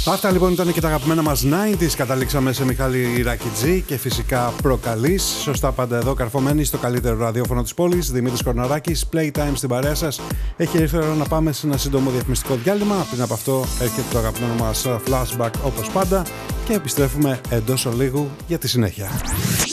Αυτά λοιπόν ήταν και τα αγαπημένα μας 90s. Καταλήξαμε σε Μιχάλη Ρακιτζή και φυσικά Προκαλείς. Σωστά πάντα εδώ, καρφωμένοι στο καλύτερο ραδιόφωνο της πόλης. Δημήτρης Κορναράκης, Playtime στην παρέα σας. Έχει έρθει η ώρα να πάμε σε ένα σύντομο διαφημιστικό διάλειμμα. Πριν από αυτό έρχεται το αγαπημένο μας flashback όπως πάντα και επιστρέφουμε εντός ολίγου για τη συνέχεια.